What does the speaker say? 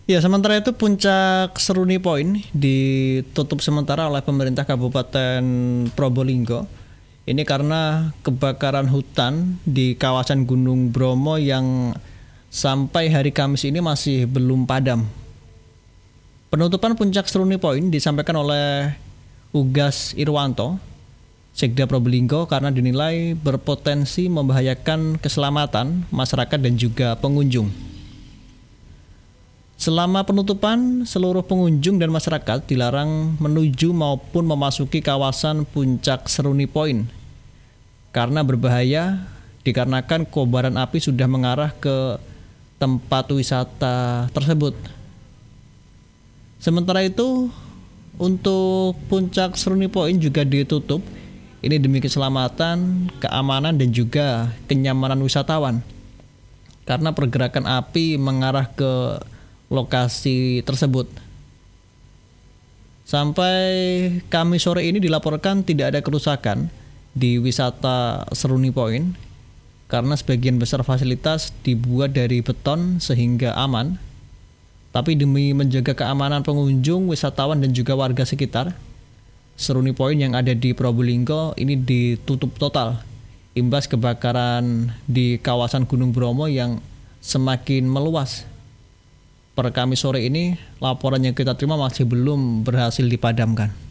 Ya, sementara itu Puncak Seruni Point ditutup sementara oleh pemerintah Kabupaten Probolinggo. Ini karena kebakaran hutan di kawasan Gunung Bromo yang sampai hari Kamis ini masih belum padam. Penutupan Puncak Seruni Point disampaikan oleh Ugas Irwanto, Sekda Probolinggo, karena dinilai berpotensi membahayakan keselamatan masyarakat dan juga pengunjung. Selama penutupan, seluruh pengunjung dan masyarakat dilarang menuju maupun memasuki kawasan Puncak Seruni Point karena berbahaya dikarenakan kobaran api sudah mengarah ke tempat wisata tersebut. Sementara itu, untuk Puncak Seruni Point juga ditutup. Ini demi keselamatan, keamanan dan juga kenyamanan wisatawan. Karena pergerakan api mengarah ke lokasi tersebut. Sampai Kamis sore ini dilaporkan tidak ada kerusakan di wisata Seruni Point karena sebagian besar fasilitas dibuat dari beton sehingga aman. Tapi demi menjaga keamanan pengunjung, wisatawan dan juga warga sekitar, Seruni Point yang ada di Probolinggo ini ditutup total imbas kebakaran di kawasan Gunung Bromo yang semakin meluas. Per Kamis sore ini, laporan yang kita terima masih belum berhasil dipadamkan.